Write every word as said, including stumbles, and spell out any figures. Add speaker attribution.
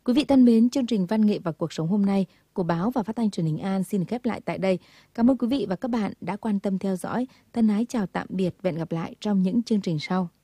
Speaker 1: Quý vị thân mến, chương trình Văn nghệ và cuộc sống hôm nay của báo và phát thanh truyền hình An xin được khép lại tại đây. Cảm ơn quý vị và các bạn đã quan tâm theo dõi. Thân ái chào tạm biệt và hẹn gặp lại trong những chương trình sau.